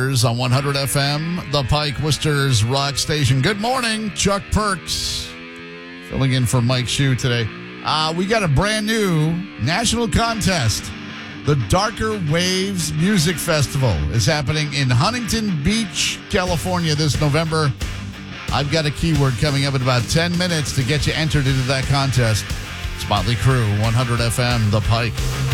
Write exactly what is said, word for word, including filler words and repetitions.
On one hundred F M, the Pike Worcester's rock station. Good morning, Chuck Perks. Filling in for Mike Shue today. Uh, we got a brand new national contest. The Darker Waves Music Festival is happening in Huntington Beach, California this November. I've got a keyword coming up in about ten minutes to get you entered into that contest. It's Motley Crue, one hundred F M, the Pike.